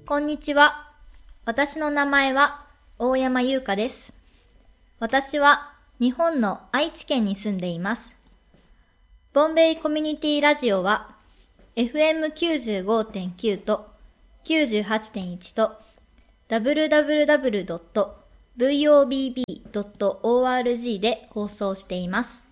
こんにちは。私の名前は大山優香です。私は日本の愛知県に住んでいます。ボンベイコミュニティラジオは FM95.9 と 98.1 と www.vobb.org で放送しています。